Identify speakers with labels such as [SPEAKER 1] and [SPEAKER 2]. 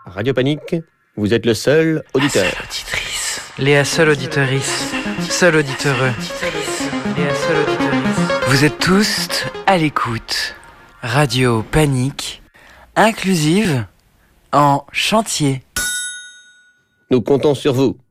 [SPEAKER 1] Radio Panique, vous êtes le seul auditeur.
[SPEAKER 2] Seule auditrice. Léa, seule auditorice. Seul auditeur. Léa, seule auditorice. Vous êtes tous à l'écoute. Radio Panique, inclusive, en chantier.
[SPEAKER 1] Nous comptons sur vous.